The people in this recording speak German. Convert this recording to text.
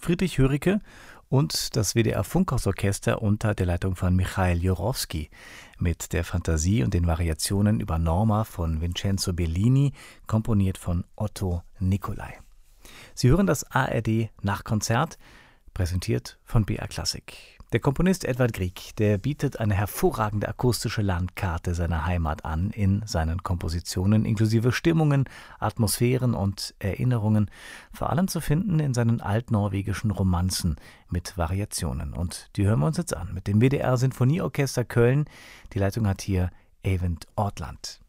Friedrich Höricke und das WDR Funkhausorchester unter der Leitung von Michail Jurowski mit der Fantasie und den Variationen über Norma von Vincenzo Bellini, komponiert von Otto Nicolai. Sie hören das ARD Nachkonzert, präsentiert von BR Klassik. Der Komponist Edvard Grieg, der bietet eine hervorragende akustische Landkarte seiner Heimat an in seinen Kompositionen, inklusive Stimmungen, Atmosphären und Erinnerungen, vor allem zu finden in seinen altnorwegischen Romanzen mit Variationen. Und die hören wir uns jetzt an mit dem WDR Sinfonieorchester Köln. Die Leitung hat hier Eyvind Ortland.